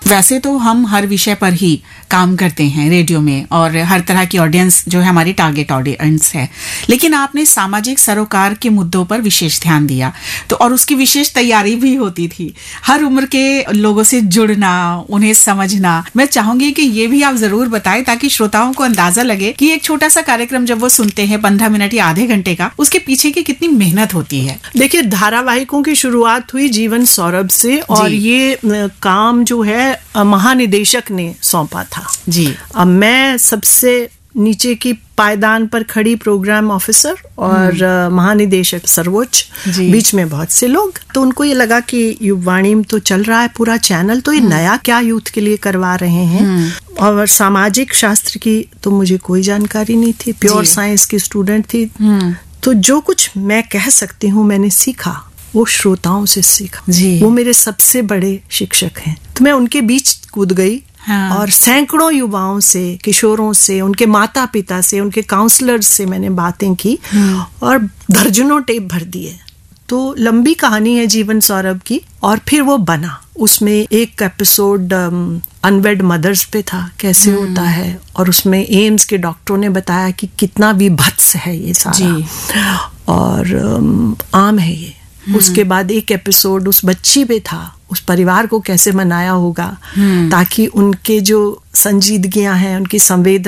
वैसे तो हम हर विषय पर ही काम करते हैं रेडियो में और हर तरह की ऑडियंस जो है हमारी टारगेट ऑडियंस है, लेकिन आपने सामाजिक सरोकार के मुद्दों पर विशेष ध्यान दिया तो और उसकी विशेष तैयारी भी होती थी, हर उम्र के लोगों से जुड़ना, उन्हें समझना। मैं चाहूंगी कि ये भी आप जरूर बताएं ताकि श्रोताओं को अंदाजा लगे कि एक छोटा सा कार्यक्रम जब वो सुनते हैं 15 मिनट या आधे घंटे का, उसके पीछे की कितनी मेहनत होती है। देखिए, धारावाहिकों की शुरुआत हुई जीवन सौरभ से और ये काम जो है महानिदेशक ने सौंपा था जी। अब मैं सबसे नीचे की पायदान पर खड़ी प्रोग्राम ऑफिसर और महानिदेशक सर्वोच्च, बीच में बहुत से लोग। तो उनको ये लगा कि युववाणी में तो चल रहा है पूरा चैनल, तो ये नया क्या यूथ के लिए करवा रहे हैं। और सामाजिक शास्त्र की तो मुझे कोई जानकारी नहीं थी, प्योर साइंस की स्टूडेंट थी। तो जो कुछ मैं कह सकती हूँ मैंने सीखा वो श्रोताओं से सीखा। वो मेरे सबसे बड़े शिक्षक हैं, तो मैं उनके बीच कूद गई। और सैकड़ों युवाओं से, किशोरों से, उनके माता पिता से, उनके काउंसलर्स से मैंने बातें की और दर्जनों टेप भर दिए। तो लंबी कहानी है जीवन सौरभ की। और फिर वो बना, उसमें एक एपिसोड अनवेड मदर्स पे था, कैसे होता है, और उसमें एम्स के डॉक्टरों ने बताया कि कितना विभत्स है ये सारा और आम है ये। उसके बाद एक एपिसोड उस बच्ची पे था, उस परिवार को कैसे मनाया होगा ताकि उनके जो संजीदगियां हैं, उनकी संवेदना